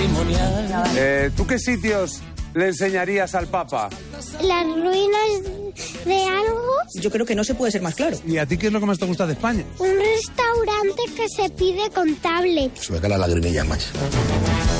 matrimonial. ¿Tú qué sitios le enseñarías al Papa? Las ruinas de algo. Yo creo que no se puede ser más claro. ¿Y a ti qué es lo que más te gusta de España? Un restaurante que se pide con tablet. Se me caen las lagrimillas, macho.